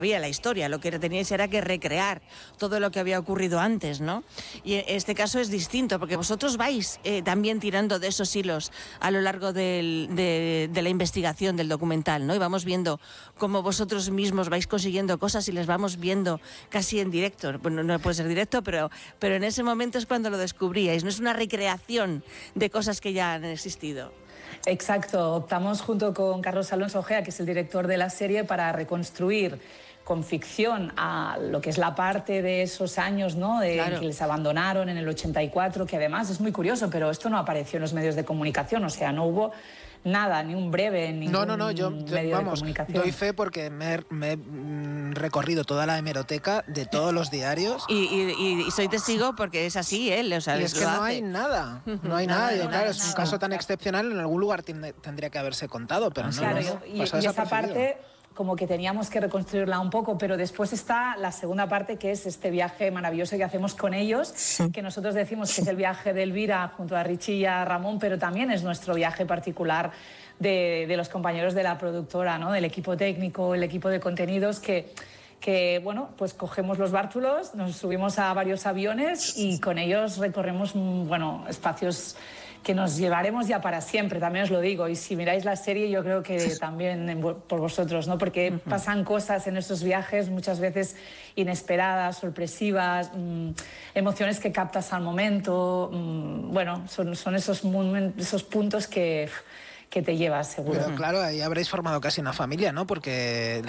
la historia, lo que teníais era que recrear todo lo que había ocurrido antes, ¿no? Y en este caso es distinto, porque vosotros vais también tirando de esos hilos a lo largo de la investigación del documental, ¿no? Y vamos viendo cómo vosotros mismos vais consiguiendo cosas y les vamos viendo casi en directo. Bueno, no puede ser directo, pero en ese momento es cuando lo descubríais, no es una recreación de cosas que ya han existido. Exacto, optamos junto con Carlos Alonso Ojea, que es el director de la serie, para reconstruir con ficción a lo que es la parte de esos años, ¿no? Claro. Que les abandonaron en el 84, que además es muy curioso, pero esto no apareció en los medios de comunicación, o sea, no hubo nada, ni un breve, ni No, yo medio de comunicación. Doy fe porque me he recorrido toda la hemeroteca de todos los diarios. Y soy testigo porque es así, ¿eh? O sea, y es que no hay nada, no hay nada. Y claro, es un caso tan excepcional, en algún lugar tendría que haberse contado, pero no. Claro, y esa parte como que teníamos que reconstruirla un poco, pero después está la segunda parte, que es este viaje maravilloso que hacemos con ellos, que nosotros decimos que es el viaje de Elvira junto a Richie y a Ramón, pero también es nuestro viaje particular de los compañeros de la productora, ¿no? Del equipo técnico, el equipo de contenidos, que bueno, pues cogemos los bártulos, nos subimos a varios aviones y con ellos recorremos, bueno, espacios que nos llevaremos ya para siempre, también os lo digo. Y si miráis la serie, yo creo que también por vosotros, ¿no? Porque pasan cosas en esos viajes muchas veces inesperadas, sorpresivas, emociones que captas al momento. Bueno, son esos puntos que te llevas, seguro. Pero claro, ahí habréis formado casi una familia, ¿no? Porque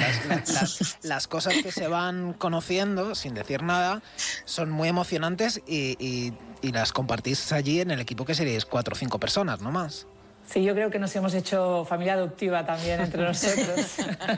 las cosas que se van conociendo, sin decir nada, son muy emocionantes y las compartís allí en el equipo, que seríais 4 o 5 personas, no más. Sí, yo creo que nos hemos hecho familia adoptiva también entre nosotros.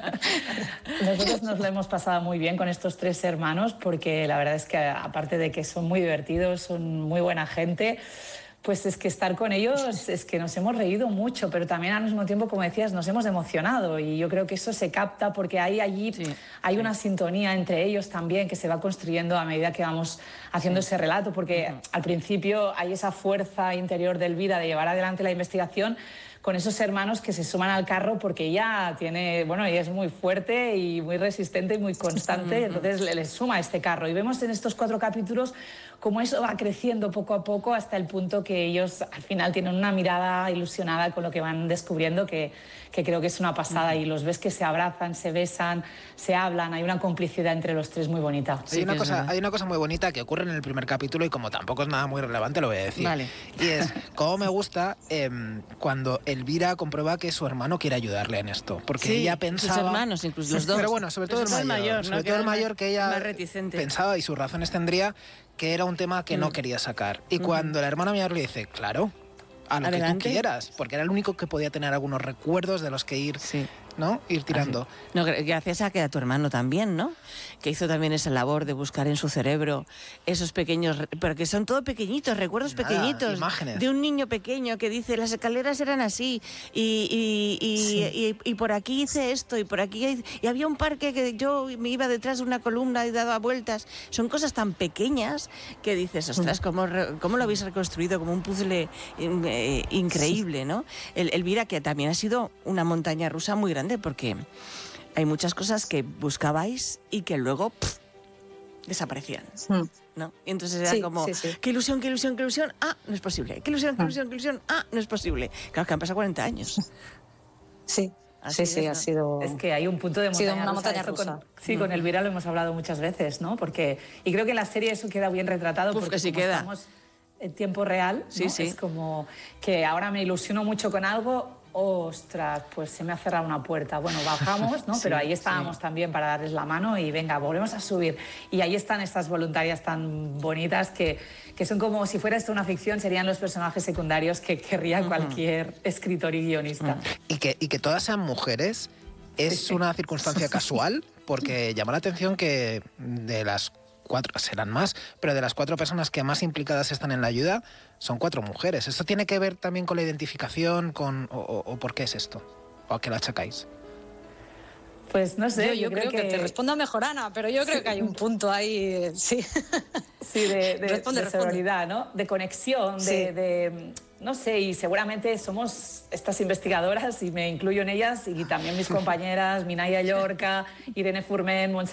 Nosotros nos lo hemos pasado muy bien con estos 3 hermanos, porque la verdad es que aparte de que son muy divertidos, son muy buena gente, pues es que estar con ellos es que nos hemos reído mucho, pero también al mismo tiempo, como decías, nos hemos emocionado, y yo creo que eso se capta porque hay una sintonía entre ellos también que se va construyendo a medida que vamos haciendo ese relato, porque al principio hay esa fuerza interior de Elvira de llevar adelante la investigación con esos hermanos que se suman al carro, porque ella ella es muy fuerte y muy resistente y muy constante, entonces le suma este carro. Y vemos en estos 4 capítulos cómo eso va creciendo poco a poco hasta el punto que ellos al final tienen una mirada ilusionada con lo que van descubriendo, que creo que es una pasada, y los ves que se abrazan, se besan, se hablan, hay una complicidad entre los 3 muy bonita. Sí, hay una cosa muy bonita que ocurre en el primer capítulo, y como tampoco es nada muy relevante, lo voy a decir. Vale. Y es cómo me gusta cuando Elvira comprueba que su hermano quiere ayudarle en esto, porque ella pensaba... Sus hermanos, incluso los 2. Pero bueno, sobre todo el mayor, sobre todo el mayor, que ella pensaba, y sus razones tendría, que era un tema que no quería sacar. Y cuando la hermana mayor le dice, claro, a lo que tú quieras, porque era el único que podía tener algunos recuerdos de los que ir... ¿no? Ir tirando. No, gracias a que a tu hermano también, ¿no? Que hizo también esa labor de buscar en su cerebro esos pequeños, pero que son todo pequeñitos, recuerdos pequeñitos, imágenes. De un niño pequeño que dice, las escaleras eran así, y por aquí hice esto, y por aquí, y había un parque que yo me iba detrás de una columna y daba vueltas. Son cosas tan pequeñas que dices, ostras, ¿cómo lo habéis reconstruido? Como un puzzle increíble, ¿no? Elvira, que también ha sido una montaña rusa muy grande, porque hay muchas cosas que buscabais y que luego desaparecían, ¿no? Y entonces era como, qué ilusión, no es posible, qué ilusión, no es posible. Claro, que han pasado 40 años. Sí. Así ha sido... Es que hay un punto de montaña rusa. Con Elvira lo hemos hablado muchas veces, ¿no? Y creo que en la serie eso queda bien retratado, porque que sí queda. Estamos en tiempo real, ¿no? Es como que ahora me ilusiono mucho con algo, ostras, pues se me ha cerrado una puerta. Bueno, bajamos, ¿no? Pero ahí estábamos también para darles la mano y venga, volvemos a subir. Y ahí están estas voluntarias tan bonitas que son como si fuera esto una ficción, serían los personajes secundarios que querría cualquier escritor y guionista. Y que todas sean mujeres es una circunstancia casual, porque llama la atención que de las 4, serán más, pero de las 4 personas que más implicadas están en la ayuda, son 4 mujeres. ¿Esto tiene que ver también con la identificación, o por qué es esto? ¿O a qué la achacáis? Pues no sé, yo creo que te responda mejor Ana, pero yo creo que hay un punto ahí, de sororidad, ¿no? De conexión, no sé, y seguramente somos estas investigadoras, y me incluyo en ellas, y también mis compañeras, Minaya Llorca, Irene Furmen,